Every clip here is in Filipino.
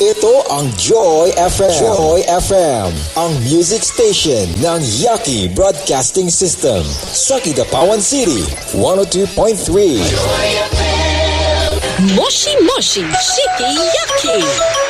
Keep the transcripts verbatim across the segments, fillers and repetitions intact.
Ito ang Joy F M. Joy F M, ang music station ng Yaki Broadcasting System sa Kidapawan City, one oh two point three. Joy F M. Moshi Moshi City Yaki.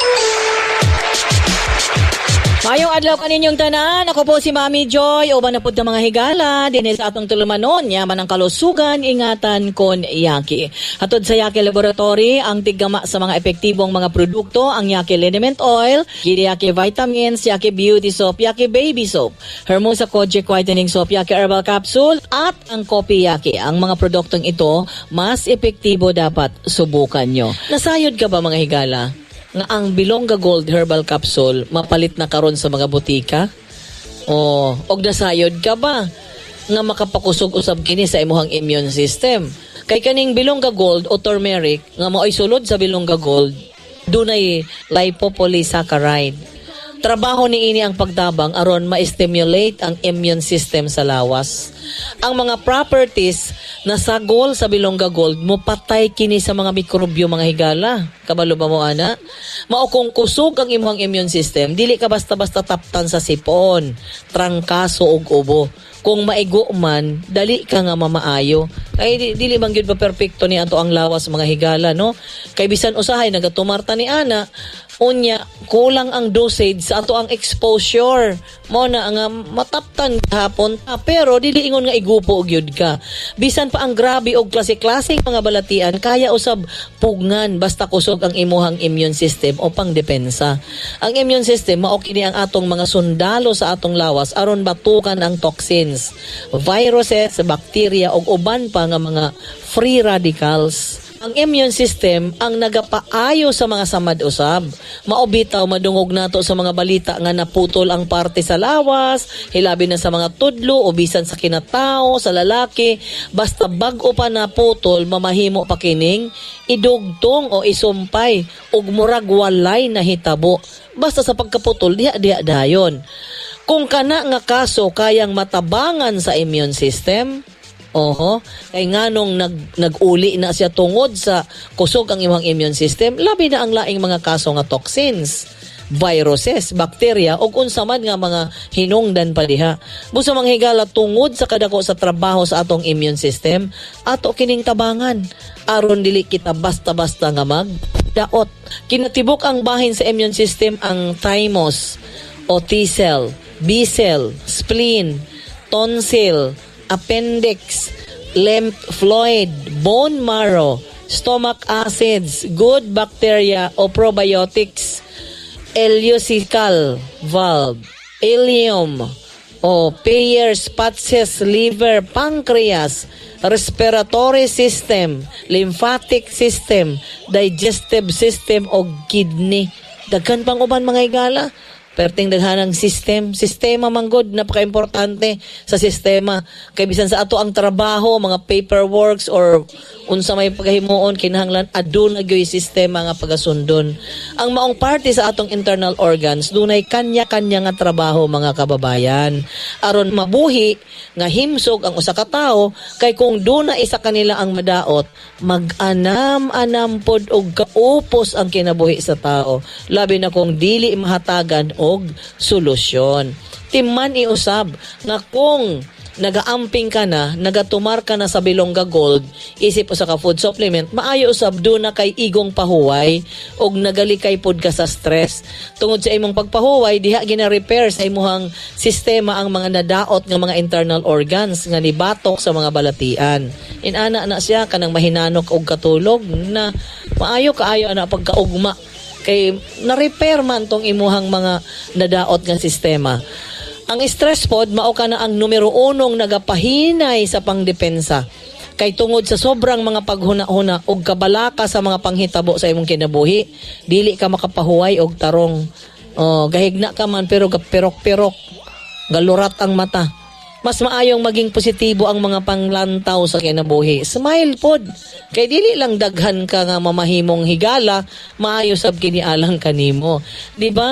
Mayong adlaw kaninyong tanan, ako po si Mami Joy, uban na po ng mga higala, din sa atong tulumanon, yaman ang kalusugan, ingatan kon Yaki. Hatod sa Yaki Laboratory, ang tiggama sa mga epektibong mga produkto, ang Yaki Liniment Oil, Yaki Vitamins, Yaki Beauty Soap, Yaki Baby Soap, Hermosa Kojic Whitening Soap, Yaki Herbal Capsule, at ang Kopi Yaki. Ang mga produktong ito, mas epektibo dapat subukan nyo. Nasayod ka ba mga higala? Nga ang Bilongga Gold Herbal Capsule mapalit na karon sa mga butika? O, og nasayod ka ba nga makapakusog usab kini sa imuhang immune system? Kay kaning Bilongga Gold o turmeric nga maoy sulod sa Bilongga Gold, dunay lipopolysaccharide. Trabaho ni ini ang pagtabang aron ma-stimulate ang immune system sa lawas. Ang mga properties na sagol sa Bilongga Gold mo patay kini sa mga mikrobyo mga higala. Kabalo ba mo ana? Mao kung kusog ang imong immune system, dili ka basta-basta taptan sa sipon, trangkaso ug ubo. Kung maigo man, dali ka nga mamaayo. Kay di, dili man gyud ba perpekto ni ato ang lawas mga higala, no? Kay bisan usahay nagatumarta ni ana, unya kulang ang dosage sa ato ang exposure. Mo na nga mataptan hapon ta, pero dili ingon nga igupo gyud ka. Bisan pa ang grabe og klase-klaseng mga balatian, kaya usab pugngan basta kusog ang imuhang immune system o pangdepensa. Ang immune system mao kini ang atong mga sundalo sa atong lawas aron batukan ang toxins, viruses, bacteria ug uban pa nga mga free radicals. Ang immune system ang nagapaayo sa mga samad usab. Maobitaw madungog nato sa mga balita nga naputol ang parte sa lawas, hilabi na sa mga tudlo o bisan sa kinatao, sa lalaki, basta bag-o pa naputol, mamahimo pa kining idugtong o isumpay ug murag walay na hitabo. Basta sa pagkaputol diha-diha dayon. Kung kana nga kaso kayang matabangan sa immune system, oho, kay nganong nag, nag-uli na siya tungod sa kusog ang imong immune system, labi na ang laing mga kaso nga toxins, viruses, bacteria, o unsa man nga mga hinungdan pa diha. Busa manghigala tungod sa kadako sa trabaho sa atong immune system, ato kining tabangan. Aron dili kita basta-basta nga magdaot. Kinatibok ang bahin sa immune system ang thymus, o T-cell, B-cell, spleen, tonsil, appendix, lymph fluid, bone marrow, stomach acids, good bacteria o probiotics, ileocecal valve, ileum o Peyer's, Patches, liver, pancreas, respiratory system, lymphatic system, digestive system o kidney. Daghan pang uban mga higala. Perting daghanang system, sistema manggod, napaka-importante sa sistema. Kay bisan sa ato ang trabaho, mga paperworks or unsa may paghimuon kinahanglan aduna gyoy sistema nga pagasundon. Ang maong parte sa atong internal organs dunay kanya-kanya nga trabaho mga kababayan. Aron mabuhi nga himsog ang usa ka tawo, kay kung duna isa kanila ang madaot, mag-anam-anam pod og kaupos ang kinabuhi sa tao. Labi na kung dili mahatagan og solusyon. Timman iusab nga kung nagaamping ka na, nagatumar ka na sa Bilongga Gold, isip usa ka food supplement, maayo usab do na kay igong pahuway og nagalikay pod ka sa stress. Tungod sa imong pagpahuway, diha gina-repair sa imong sistema ang mga nadaot nga mga internal organs nga nibatok sa mga balatian. Inana na siya kanang mahinanok og katulog na maayo kaayo ana pagkaugma kay na-repair man tong imuhang mga nadaot nga sistema. Ang stress pod mao kana ang numero unong nagapahinay sa pangdepensa. Kay tungod sa sobrang mga paghuna-huna og kabalaka sa mga panghitabo sa imong kinabuhi, dili ka makapahuway og tarong. Oh, gahigna ka man pero gapirok-pirok, galurat ang mata. Mas maayong maging positibo ang mga panglantaw sa kinabuhi. Smile pod. Kay dili lang daghan ka nga mamahimong higala, maayo sab kini alang kanimo. Di ba?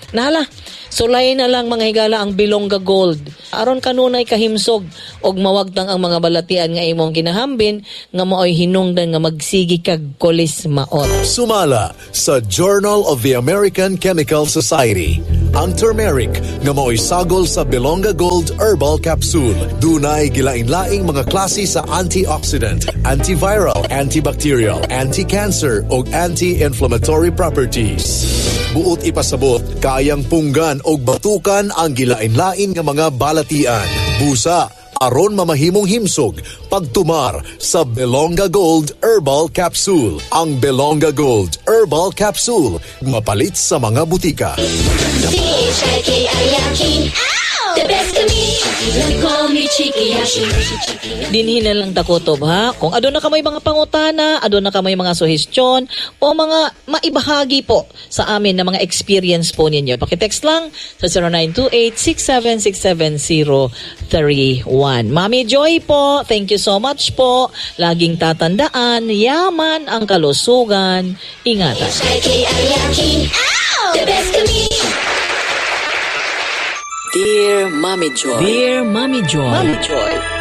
Nala, sulay na lang mga higala ang Bilongga Gold. Aron kanunay kahimsog og mawagtang ang mga balatian nga imong kinahambin nga maoy hinungdan nga magsigi kag kolis maot. Sumala sa Journal of the American Chemical Society ang turmeric nga maoy sagol sa Bilongga Gold Herbal Capsule. Dunay gilain-laing mga klase sa antioxidant, antiviral, antibacterial, anti-cancer ug anti-inflammatory properties. Buot ipasabot, kayang punggan og batukan ang gilain-lain nga mga balatian. Busa aron mamahimong himsog pagtumar sa Bilongga Gold Herbal Capsule. Ang Bilongga Gold Herbal Capsule mapalit sa mga butika. D H I K I Yakin. The best to me. Call me Chiki Yashi. Dinhi na lang takotob ha. Kung adun na ka may mga pangutana, adun na ka may mga suhestyon o mga maibahagi po sa amin na mga experience po ninyo. Pakitext lang sa zero nine two eight six seven six seven zero three one. Mami Joy po, thank you so much po. Laging tatandaan, yaman ang kalusugan. Ingatan. D H I K I Yakin. The best to me. Dear Mommy Joy. Dear Mommy Joy. Mommy Joy.